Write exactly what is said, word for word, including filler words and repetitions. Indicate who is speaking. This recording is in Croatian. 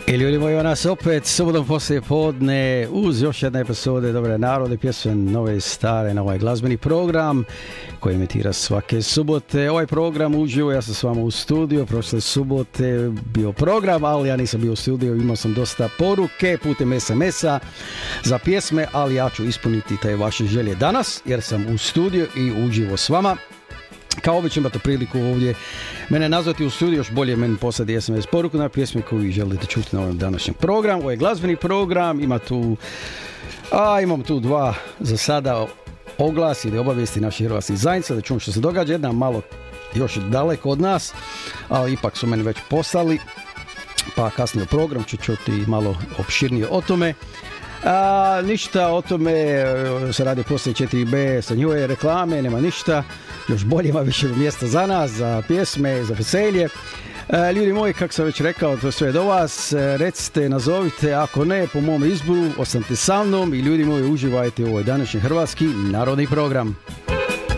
Speaker 1: I ljudi moji, nas opet subotom poslije podne uz još jedne epizode Dobre narode, pjesme nove i stare na ovaj glazbeni program koji emitira svake subote. Ovaj program uživo, ja sam s vama u studiju, prošle subote bio program, ali ja nisam bio u studiju, imao sam dosta poruke putem es em es a za pjesme, ali ja ću ispuniti te vaše želje danas jer sam u studiju i uživo s vama. Kao obično imate priliku ovdje mene nazvati u studiju, još bolje meni poslati es em es poruku na pjesme koju vi želite čuti na ovom današnjem programu. Ovo je glazbeni program, ima tu, a imam tu dva za sada oglas ili obavijesti naših hrvatskih zajednica da čujemo što se događa. Jedna malo još daleko od nas, ali ipak su meni već poslali, pa kasnije u program ću čuti malo opširnije o tome. A, ništa o tome, se radi poslije četiri be sa njihove reklame, nema ništa, još bolje, ima više mjesta za nas, za pjesme, za veselje. E, ljudi moji, kako sam već rekao, to je sve do vas, e, recite, nazovite, ako ne, po mom izboru, ostanite sa mnom i ljudi moji, uživajte u ovoj današnji hrvatski narodni program.